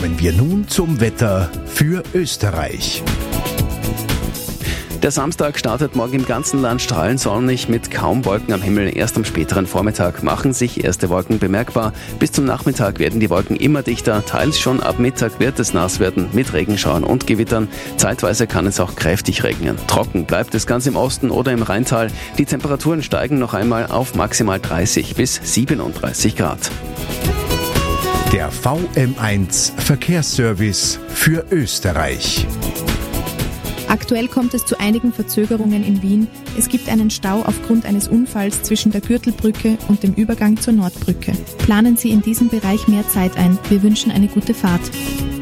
Kommen wir nun zum Wetter für Österreich. Der Samstag startet morgen im ganzen Land strahlend sonnig mit kaum Wolken am Himmel. Erst am späteren Vormittag machen sich erste Wolken bemerkbar. Bis zum Nachmittag werden die Wolken immer dichter. Teils schon ab Mittag wird es nass werden mit Regenschauern und Gewittern. Zeitweise kann es auch kräftig regnen. Trocken bleibt es ganz im Osten oder im Rheintal. Die Temperaturen steigen noch einmal auf maximal 30 bis 37 Grad. Der VM1 Verkehrsservice für Österreich. Aktuell kommt es zu einigen Verzögerungen in Wien. Es gibt einen Stau aufgrund eines Unfalls zwischen der Gürtelbrücke und dem Übergang zur Nordbrücke. Planen Sie in diesem Bereich mehr Zeit ein. Wir wünschen eine gute Fahrt.